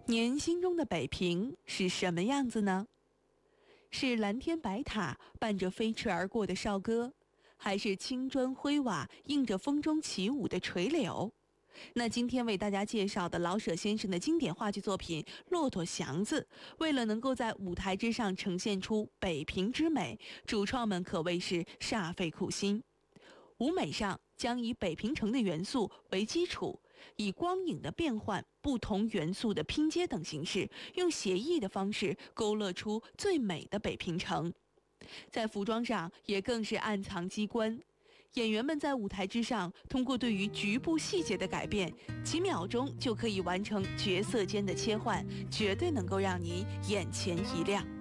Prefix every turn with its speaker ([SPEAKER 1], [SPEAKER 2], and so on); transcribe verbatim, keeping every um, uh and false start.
[SPEAKER 1] 您心中的北平是什么样子呢？是蓝天白塔伴着飞驰而过的哨歌，还是青砖灰瓦映着风中起舞的垂柳？那今天为大家介绍的老舍先生的经典话剧作品《骆驼祥子》，为了能够在舞台之上呈现出北平之美，主创们可谓是煞费苦心。舞美上将以北平城的元素为基础，以光影的变换、不同元素的拼接等形式，用写意的方式勾勒出最美的北平城。在服装上也更是暗藏机关，演员们在舞台之上通过对于局部细节的改变，几秒钟就可以完成角色间的切换，绝对能够让你眼前一亮。